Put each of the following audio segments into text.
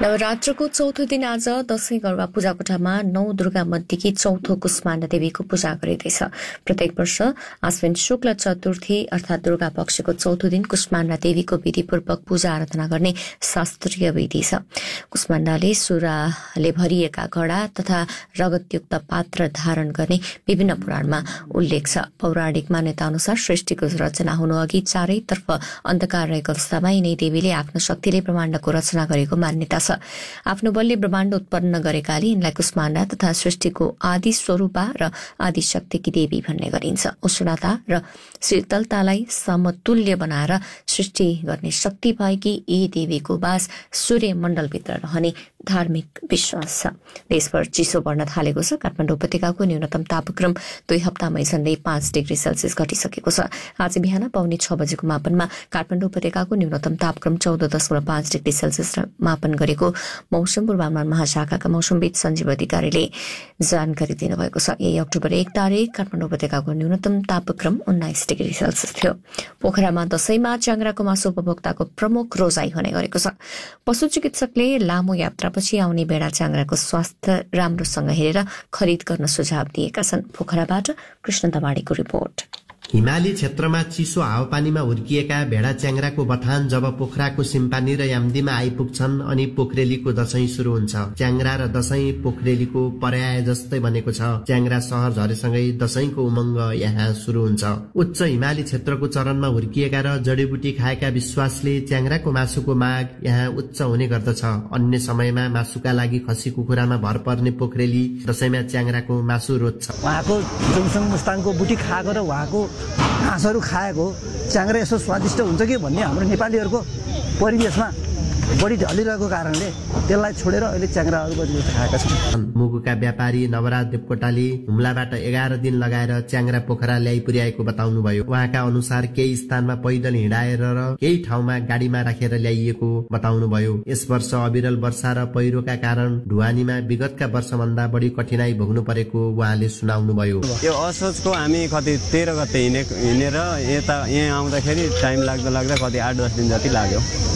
नवरात्रको चौथो दिन आज दशैं गरबा पूजाकोठामा 9 दुर्गा मध्येकी चौथो कुष्माण्डा देवीको पूजा गरिँदैछ। प्रत्येक वर्ष आश्विन शुक्ल चतुर्थी अर्थात दुर्गा पक्षको चौथो दिन कुष्माण्डा देवीको विधिपूर्वक पूजा आराधना गर्ने शास्त्रीय विधि छ। कुष्माण्डाले सुराले भरिएका घडा तथा रगतयुक्त पात्र धारण गर्ने विभिन्न पुराणमा उल्लेख छ। पौराणिक मान्यता अनुसार सृष्टिको रचना हुनु अघि चारैतर्फ अन्धकार रहेको अवस्थामा यिनै देवीले आफ्नो शक्तिले ब्रह्माण्डको रचना गरेको मान्यता छ। आफ्नो बलले ब्रह्माण्ड उत्पन्न गरेकाले यिनलाई कुष्माण्डा तथा सृष्टिको आदि स्वरूपा र आदि शक्तिकी देवी भन्ने गरिन्छ। उष्णता र शीतलतालाई समतुल्य बनाएर सृष्टि गर्ने शक्ति भएकी यी देवीको वास सूर्यमण्डलभित्र रहने धार्मिक विश्वास छ। देशभर चिसो बढ्न थालेको छ। काठमाडौँ उपत्यकाको न्यूनतम तापक्रम 2 हप्तामै झण्डै 5 डिग्री सेल्सियस घटिसकेको छ। आज बिहान पौने 6 बजेको मापनमा काठमाडौँ उपत्यकाको न्यूनतम तापक्रम 14.5 डिग्री सेल्सियस मापन गरेको मौसम पूर्वानुमान महाशाखाका मौसमविद सञ्जीव अधिकारीले जानकारी दिनुभएको छ। यही अक्टोबर 1 तारिक काठमाडौँ उपत्यकाको न्यूनतम तापक्रम 19 डिग्री सेल्सियस थियो। पोखरामा दशैंमा च्याङ्ग्राको मासु उपभोक्ताको प्रमुख रोजाइ हुने गरेको छ। पशु चिकित्सकले लामो यात्रापछि आउने भेडा च्याङ्ग्राको स्वास्थ्य राम्रोसँग हेरेर खरिद गर्न सुझाव दिएका छन्। पोखराबाट कृष्ण दमाडीको रिपोर्ट। हिमाली क्षेत्रमा चिसो हावापानीमा हुर्किएका भेडा च्याङ्ग्राको बथान जब पोखराको सिम्पानी र याम्दीमा आइपुग्छन् अनि पोखरेलीको दशैं शुरू हुन्छ। च्याङ्ग्रा र दशैं पोखरेलीको पर्याय जस्तै बनेको छ। च्याङ्ग्रा सहर झरेसँगै दशैंको उमङ्ग यहाँ शुरू हुन्छ। उच्च हिमाली क्षेत्रको चरणमा हुर्किएका र जडीबुटी खाएका विश्वासले च्याङ्ग्राको मासुको माग यहाँ उच्च हुने गर्दछ। अन्य समयमा मासुका लागि खसी कुखुरामा भर पर्ने पोखरेली दशैंमा च्याङ्ग्राको मासु रोज्छ। उहाँको जुङसङ मुस्ताङको बुटी खाएको र उहाँको घाँसहरू खाएको च्याङ्ग्रा यसो स्वादिष्ट हुन्छ कि भन्ने हाम्रो नेपालीहरूको परिवेशमा बढी ढलिरहेको कारणले त्यसलाई छोडेर अहिले च्याङ्ग्राहरू बढी खाएका छन्। मुगुका व्यापारी नवराज देवकोटाले हुम्लाबाट 11 दिन लगाएर च्याङ्ग्रा पोखरा ल्याइ पुर्याएको बताउनुभयो। उहाँका अनुसार केही स्थानमा पैदल हिँडाएर र केही ठाउँमा गाडीमा राखेर ल्याइएको बताउनुभयो। यस वर्ष अविरल वर्षा र पहिरोका कारण ढुवानीमा विगतका वर्षभन्दा बढी कठिनाई भोग्नु परेको उहाँले सुनाउनुभयो। यो असोजको हामी कति 13 गते हिँडेर यहाँ आउँदाखेरि टाइम लाग्दा कति 8-10 दिन जति लाग्यो।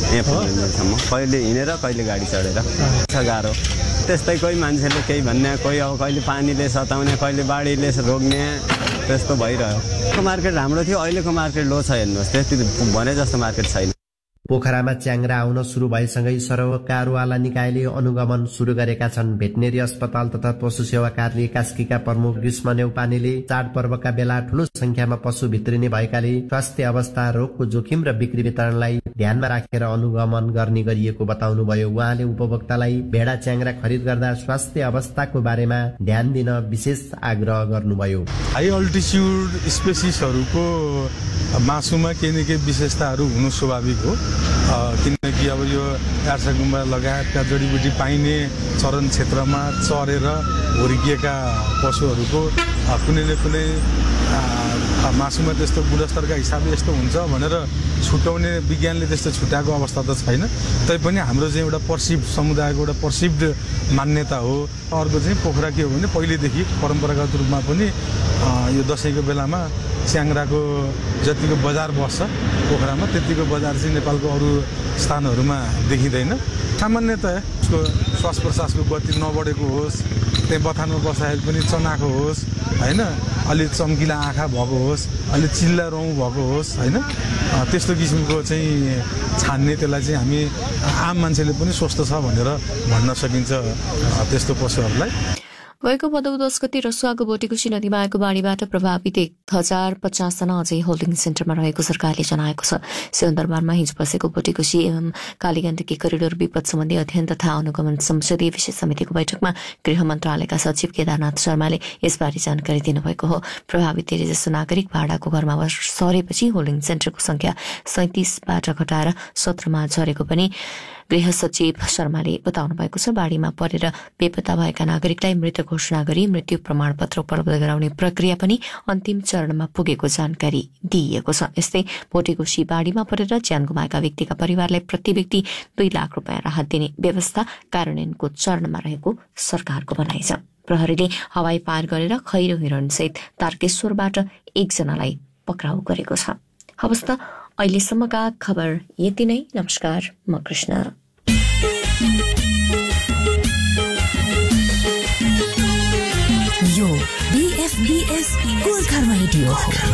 यहाँ कहिले हिँडेर कहिले गाडी चढेर गाह्रो। त्यस्तै कोही मान्छेले केही भन्ने, कोही अब कहिले पानीले सताउने, कहिले बाढीले रोक्ने, त्यस्तो भइरह्यो। मार्केट राम्रो थियो, अहिलेको मार्केट लो छ। हेर्नुहोस्, त्यति भने जस्तो मार्केट छैन। पोखरामा च्याङ्ग्रा आउन सुरु भएसँगै सरकारवाला निकायले अनुगमन सुरु गरेका छन्। भेटनेरी अस्पताल तथा पशु सेवा कार्य कास्कीका प्रमुख ग्रीष्म नेउपानेले चाडपर्वका बेला ठूलो संख्यामा पशु भित्रिने भएकाले स्वास्थ्य अवस्था, रोगको जोखिम र बिक्री वितरणलाई ध्यानमा राखेर अनुगमन गर्ने गरिएको बताउनुभयो। उहाँले उपभोक्तालाई भेडा च्याङ्ग्रा खरिद गर्दा स्वास्थ्य अवस्थाको बारेमा ध्यान दिन विशेष आग्रह गर्नुभयो। हाई अल्टिच्युड स्पेसिसहरूको मासुमा केही न केही विशेषताहरू हुनु स्वाभाविक हो। किनकि अब यो यार्सा गुम्बा लगायतका जडीबुटी पाइने चरण क्षेत्रमा चरेर हुर्किएका पशुहरूको कुनै न कुनै मासुमा त्यस्तो गुणस्तरका हिसाबले यस्तो हुन्छ भनेर छुट्याउने विज्ञानले त्यस्तो छुट्याएको अवस्था त छैन। तैपनि हाम्रो चाहिँ एउटा पर्सिभ समुदायको एउटा पर्सिभ्ड मान्यता हो। अर्को चाहिँ पोखरा के हो भने पहिलेदेखि परम्परागत रूपमा पनि यो दशैंको बेलामा च्याङ्ग्राको जतिको बजार बस्छ पोखरामा त्यतिको बजार चाहिँ नेपालको अरू स्थानहरूमा देखिँदैन। सामान्यतया उसको श्वास प्रश्वासको गति नबढेको होस्, त्यहाँ बथानमा बस्दाखेरि पनि चनाको होस् होइन, अलिक चम्किला आँखा भएको होस्, अलिक चिल्ला रौँ भएको होस् होइन, त्यस्तो किसिमको चाहिँ छान्ने त्यसलाई चाहिँ हामी आम मान्छेले पनि स्वस्थ छ भनेर भन्न सकिन्छ त्यस्तो पशुहरूलाई। गएको भदौ 10 गते रसुवाको बोटेकुशी नदीमा आएको बाढीबाट प्रभावित 1050 जना अझै होल्डिङ सेन्टरमा रहेको सरकारले जनाएको छ। सिंहदरबारमा हिजो बसेको बोटेकुशी एवं कालीगण्डकी करिडोर विपद सम्बन्धी अध्ययन तथा अनुगमन संसदीय विशेष समितिको बैठकमा गृह मन्त्रालयका सचिव केदारनाथ शर्माले यसबारे जानकारी दिनुभएको हो। प्रभावित धेरैजसो नागरिक भाडाको घरमा सरेपछि होल्डिङ सेन्टरको संख्या 37बाट घटाएर 17मा झरेको पनि गृह सचिव शर्माले बताउनु भएको छ। बाढीमा परेर बेपत्ता भएका नागरिकलाई मृत घोषणा गरी मृत्यु प्रमाणपत्र उपलब्ध गराउने प्रक्रिया पनि अन्तिम चरणमा पुगेको जानकारी दिइएको छ। यस्तै बोटेकुशी बाढीमा परेर ज्यान गुमाएका व्यक्तिका परिवारलाई प्रति व्यक्ति 2 लाख रुपियाँ राहत दिने व्यवस्था कार्यान्वयनको चरणमा रहेको सरकारको भनाइ छ। प्रहरीले हवाई पार गरेर खैरो हिरणसहित तारकेश्वरबाट 1 जनालाई पक्राउ गरेको छ। हवस् त अहिलेसम्मका खबर यति नै। नमस्कार, म कृष्ण। यो BFBS गोर्खा रेडियो हो।